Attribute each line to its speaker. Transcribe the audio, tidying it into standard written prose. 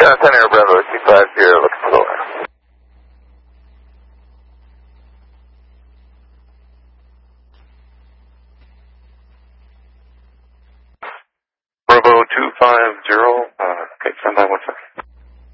Speaker 1: Center Bravo 250, looking for the line. Bravo 250, okay, stand by 1 second.